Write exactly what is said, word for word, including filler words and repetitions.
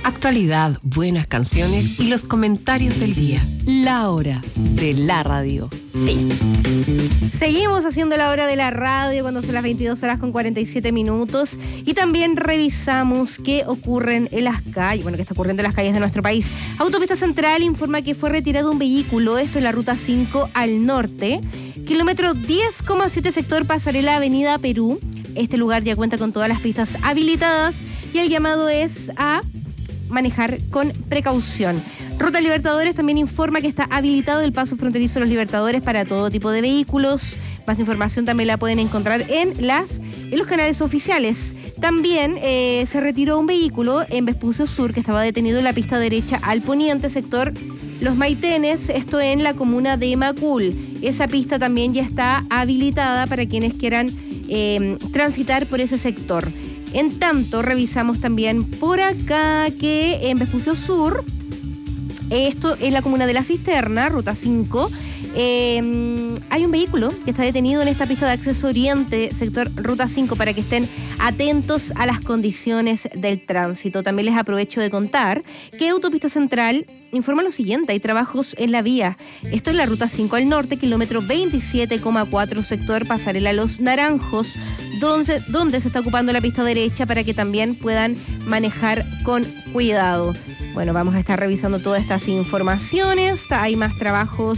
Actualidad, buenas canciones y los comentarios del día. La hora de la radio. Sí. Seguimos haciendo la hora de la radio cuando son las veintidós horas con cuarenta y siete minutos. Y también revisamos qué ocurren en las calles, bueno, qué está ocurriendo en las calles de nuestro país. Autopista Central informa que fue retirado un vehículo, esto en la ruta cinco al norte. Kilómetro diez coma siete, sector Pasarela, Avenida Perú. Este lugar ya cuenta con todas las pistas habilitadas y el llamado es a manejar con precaución. Ruta Libertadores también informa que está habilitado el paso fronterizo de los Libertadores para todo tipo de vehículos. Más información también la pueden encontrar en, las, en los canales oficiales. También eh, se retiró un vehículo en Vespucio Sur que estaba detenido en la pista derecha al poniente, sector Los Maitenes, esto en la comuna de Macul. Esa pista también ya está habilitada para quienes quieran eh, transitar por ese sector. En tanto, revisamos también por acá que en Vespucio Sur, esto es la comuna de La Cisterna, ruta cinco, eh, hay un vehículo que está detenido en esta pista de acceso oriente, sector ruta cinco, para que estén atentos a las condiciones del tránsito. También les aprovecho de contar que Autopista Central informa lo siguiente: hay trabajos en la vía. Esto es la ruta cinco al norte, kilómetro veintisiete coma cuatro, sector Pasarela Los Naranjos, donde, donde se está ocupando la pista derecha para que también puedan manejar con cuidado. Bueno, vamos a estar revisando todas estas informaciones. Hay más trabajos